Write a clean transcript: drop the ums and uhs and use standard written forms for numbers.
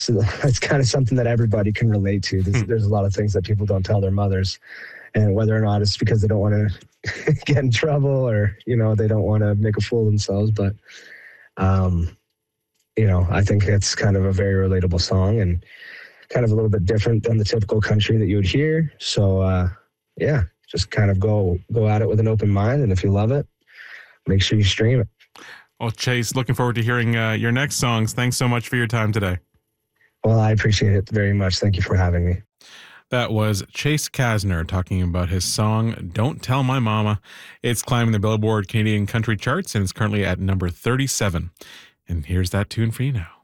So that's kind of something that everybody can relate to. There's a lot of things that people don't tell their mothers, and whether or not it's because they don't want to get in trouble or, they don't want to make a fool of themselves. But, I think it's kind of a very relatable song and kind of a little bit different than the typical country that you would hear. So, just kind of go at it with an open mind. And if you love it, make sure you stream it. Well, Chase, looking forward to hearing your next songs. Thanks so much for your time today. Well, I appreciate it very much. Thank you for having me. That was Chase Kasner talking about his song, Don't Tell My Mama. It's climbing the Billboard Canadian country charts and is currently at number 37. And here's that tune for you now.